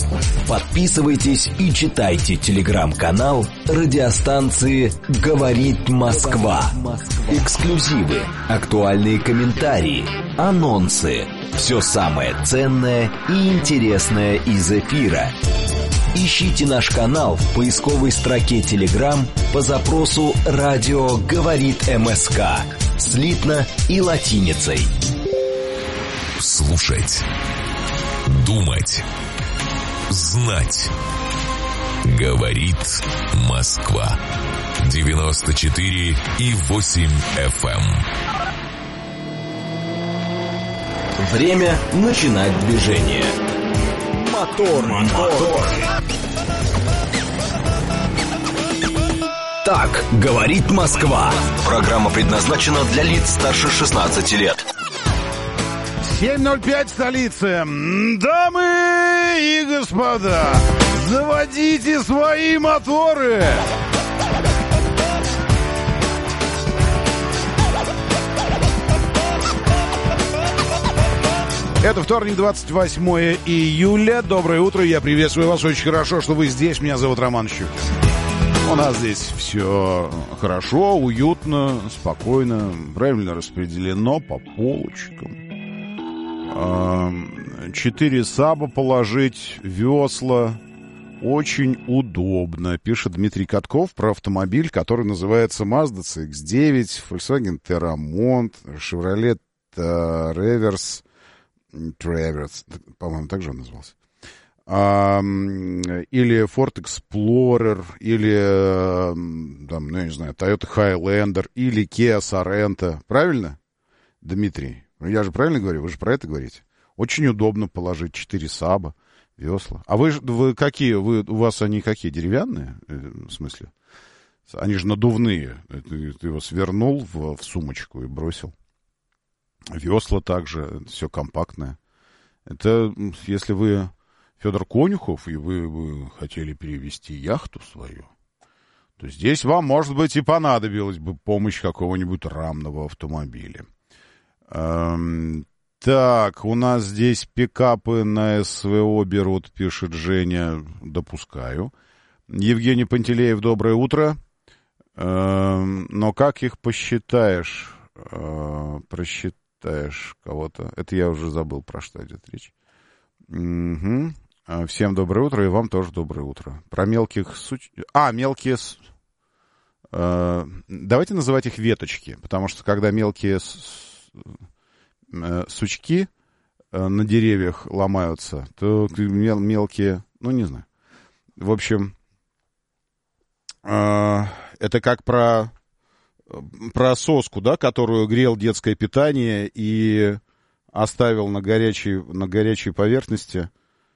Подписывайтесь и читайте телеграм-канал радиостанции «Говорит Москва». Эксклюзивы, актуальные комментарии, анонсы. Все самое ценное и интересное из эфира. Ищите наш канал в поисковой строке Telegram по запросу «Радио говорит МСК» слитно и латиницей. Слушать, думать, знать. Говорит Москва. 94,8 FM. Время начинать движение. Мотор. Так говорит Москва. Программа предназначена для лиц старше 16 лет. 7:05 столицы. Дамы и господа, заводите свои моторы. Это вторник, 28 июля. Доброе утро, я приветствую вас. Очень хорошо, что вы здесь. Меня зовут Роман Щукин. У нас здесь все хорошо, уютно, спокойно, правильно распределено по полочкам. 4 саба положить, весла. Очень удобно, пишет Дмитрий Катков про автомобиль, который называется Mazda CX-9, Volkswagen Terramont, Chevrolet Traverse, по-моему, так же он назывался. Или Ford Explorer, или, там, ну, я не знаю, Toyota Highlander, или Kia Sorento. Правильно, Дмитрий? Я же правильно говорю? Вы же про это говорите? Очень удобно положить 4 саба, весла. А вы какие? У вас они какие? Деревянные? В смысле? Они же надувные. Ты его свернул в сумочку и бросил. Весла также, все компактное. Это если вы Федор Конюхов, и вы хотели перевести яхту свою, то здесь вам, может быть, и понадобилась бы помощь какого-нибудь рамного автомобиля. Так, у нас здесь пикапы на СВО берут, пишет Женя. Допускаю. Евгений Пантелеев, доброе утро. Но как их посчитаешь? Просчитаешь кого-то. Это я уже забыл, про что идет речь. Угу. Всем доброе утро, и вам тоже доброе утро. Про мелких мелкие... Давайте называть их веточки, потому что когда мелкие сучки на деревьях ломаются, то мелкие... Ну, не знаю. В общем, это как про соску, да, которую грел детское питание и оставил на горячей поверхности,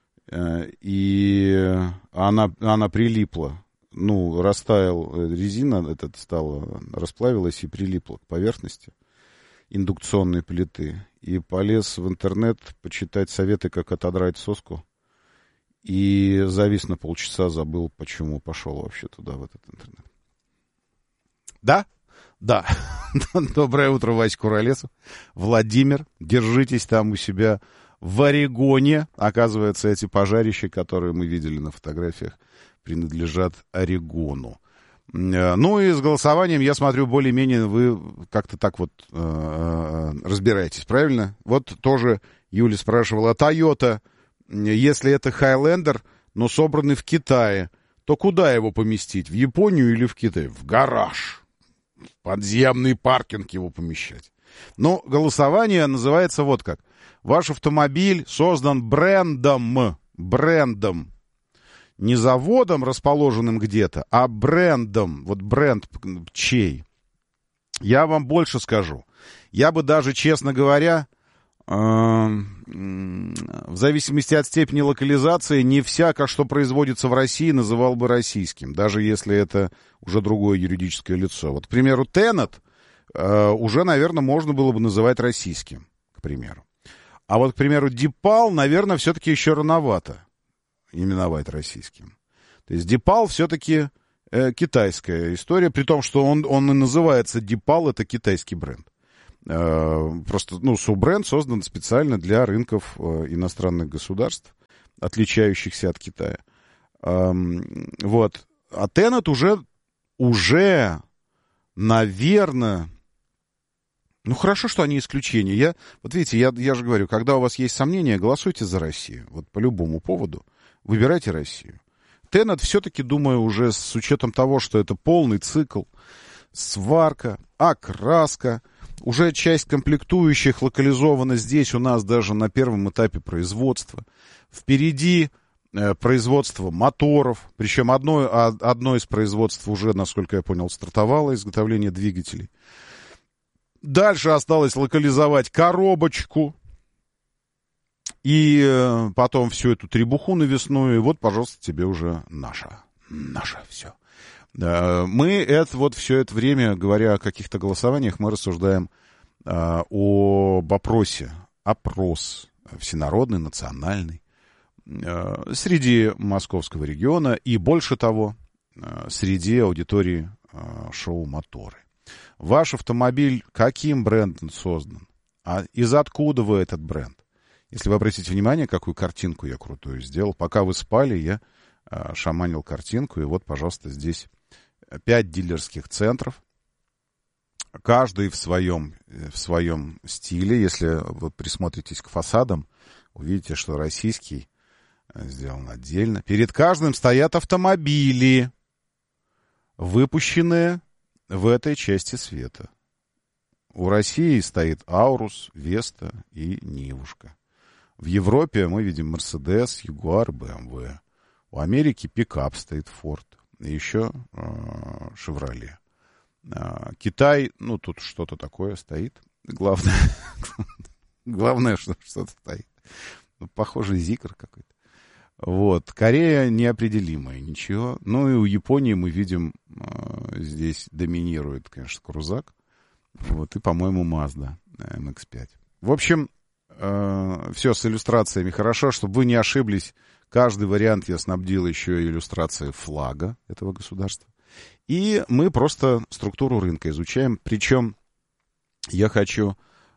и она прилипла. Ну, растаял резина, расплавилась и прилипла к поверхности индукционной плиты. И полез в интернет почитать советы, как отодрать соску. И завис на полчаса, забыл, почему пошел вообще туда, в этот интернет. Да? Да. Доброе утро, Вася Куролесов. Владимир, держитесь там у себя в Орегоне. Оказывается, эти пожарища, которые мы видели на фотографиях, принадлежат Орегону. Ну и с голосованием, я смотрю, более-менее вы как-то так вот разбираетесь, правильно? Вот тоже Юля спрашивала, Toyota, если это Highlander, но собранный в Китае, то куда его поместить? В Японию или в Китай? В гараж. В подземный паркинг его помещать. Но голосование называется вот как. Ваш автомобиль создан брендом. Не заводом, расположенным где-то, а брендом. Вот бренд чей. Я вам больше скажу. Я бы даже, честно говоря, в зависимости от степени локализации, не всяко, что производится в России, называл бы российским. Даже если это уже другое юридическое лицо. Вот, к примеру, Тенет уже, наверное, можно было бы называть российским, к примеру. А вот, к примеру, Дипал, наверное, все-таки еще рановато именовать российским. То есть Дипал все-таки китайская история, при том, что он и называется Дипал, это китайский бренд. Просто, суббренд создан специально для рынков иностранных государств. отличающихся от Китая. Вот. А Tenet уже, наверное... Ну, хорошо, что они исключения. Вот видите, я же говорю, когда у вас есть сомнения, голосуйте за Россию. Вот по любому поводу выбирайте Россию. Tenet все-таки, думаю, уже с учетом того, что это полный цикл, сварка, окраска, уже часть комплектующих локализована здесь у нас даже на первом этапе производства. Впереди производство моторов, причем одно из производств уже, насколько я понял, стартовало, изготовление двигателей. Дальше осталось локализовать коробочку и потом всю эту требуху навесную. И вот, пожалуйста, тебе уже наше все. Мы все это время, говоря о каких-то голосованиях, мы рассуждаем об опросе. Опрос всенародный, национальный среди московского региона и, больше того, среди аудитории шоу «Моторы». Ваш автомобиль каким брендом создан? А из откуда вы этот бренд? Если вы обратите внимание, какую картинку я крутую сделал. Пока вы спали, я шаманил картинку. И вот, пожалуйста, здесь 5 дилерских центров. Каждый в своем стиле. Если вы присмотритесь к фасадам, увидите, что российский сделан отдельно. Перед каждым стоят автомобили, выпущенные в этой части света. У России стоит Аурус, Веста и Нивушка. В Европе мы видим Мерседес, Ягуар, БМВ. У Америки пикап стоит, Форд. И еще Шевроле. Китай, тут что-то такое стоит. Главное, что что-то стоит. Похоже, Зикр какой-то. Вот. Корея неопределимая, ничего. Ну и у Японии мы видим, здесь доминирует, конечно, крузак. Вот. И, по-моему, Mazda MX-5. В общем, все с иллюстрациями хорошо. Чтобы вы не ошиблись, каждый вариант я снабдил еще и иллюстрацией флага этого государства. И мы просто структуру рынка изучаем. Причем я хочу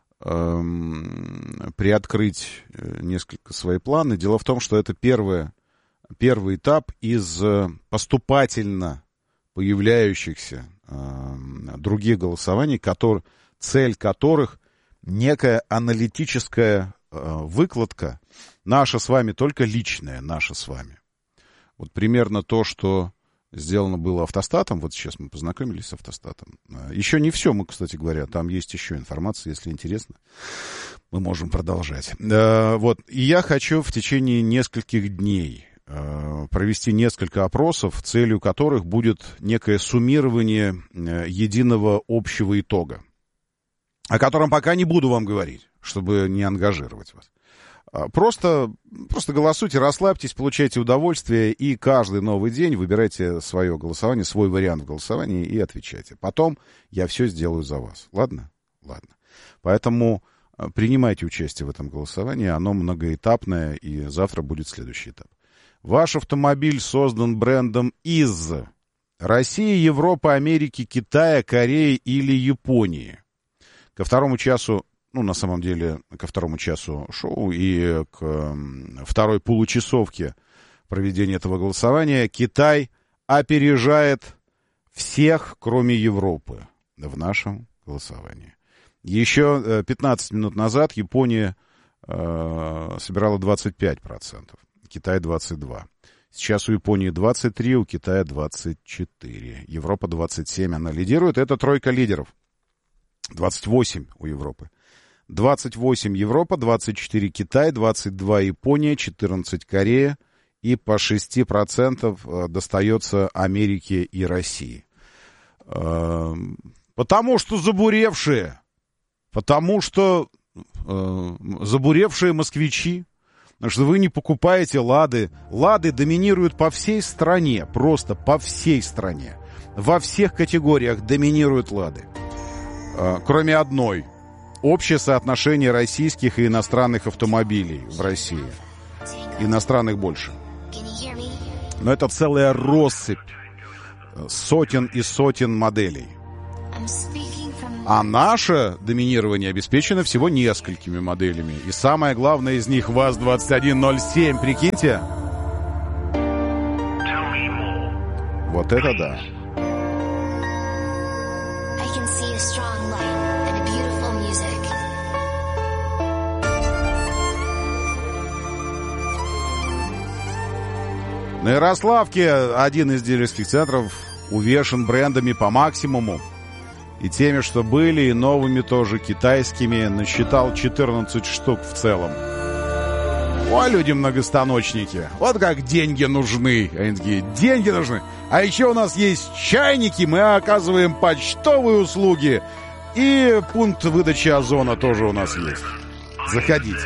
приоткрыть несколько свои планы. Дело в том, что это первый этап из поступательно появляющихся других голосований, цель которых некая аналитическая выкладка, наша с вами, только личная, наша с вами. Вот примерно то, что сделано было автостатом, вот сейчас мы познакомились с автостатом. Еще не все, мы, кстати говоря, там есть еще информация, если интересно, мы можем продолжать. Вот, и я хочу в течение нескольких дней провести несколько опросов, целью которых будет некое суммирование единого общего итога, о котором пока не буду вам говорить, чтобы не ангажировать вас. Просто голосуйте, расслабьтесь, получайте удовольствие, и каждый новый день выбирайте свое голосование, свой вариант в голосовании и отвечайте. Потом я все сделаю за вас. Ладно? Ладно. Поэтому принимайте участие в этом голосовании, оно многоэтапное, и завтра будет следующий этап. Ваш автомобиль создан брендом из России, Европы, Америки, Китая, Кореи или Японии. Ко второму часу, на самом деле, ко второму часу шоу и к второй получасовке проведения этого голосования Китай опережает всех, кроме Европы, в нашем голосовании. Еще 15 минут назад Япония собирала 25%, Китай 22%. Сейчас у Японии 23%, у Китая 24%. Европа 27%, она лидирует. Это тройка лидеров. 28% у Европы. 28 Европа, 24 Китай, 22 Япония, 14 Корея и по 6% достается Америке и России. Потому что забуревшие москвичи, потому что вы не покупаете «Лады». «Лады» доминируют по всей стране, просто по всей стране. Во всех категориях доминируют «Лады». Кроме одной. Общее соотношение российских и иностранных автомобилей в России. Иностранных больше. Но это целая россыпь сотен и сотен моделей. А наше доминирование обеспечено всего несколькими моделями. И самое главное из них ВАЗ-2107. Прикиньте. Вот это да. На Ярославке один из дилерских центров увешан брендами по максимуму. И теми, что были, и новыми тоже, китайскими. Насчитал 14 штук в целом. О, люди многостаночники. Вот как деньги нужны. Они такие, деньги нужны. А еще у нас есть чайники. Мы оказываем почтовые услуги. И пункт выдачи озона тоже у нас есть. Заходите.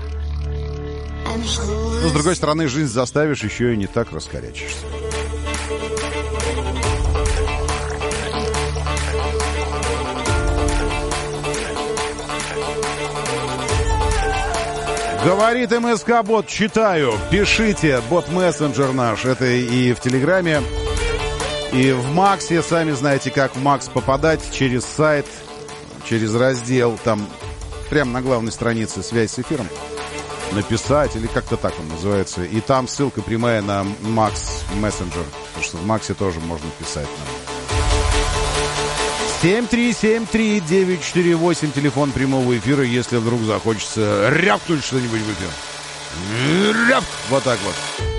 Но, с другой стороны, жизнь заставишь, еще и не так раскорячишься. Говорит МСК-бот, читаю. Пишите, бот-мессенджер наш. Это и в Телеграме, и в Максе. Сами знаете, как в Макс попадать. Через сайт, через раздел. Там прямо на главной странице «Связь с эфиром». Написать, или как-то так он называется. И там ссылка прямая на Макс Мессенджер. Потому что в Максе тоже можно писать. 7373948, телефон прямого эфира, если вдруг захочется рявкнуть что-нибудь в эфир. Рявк! Вот так вот.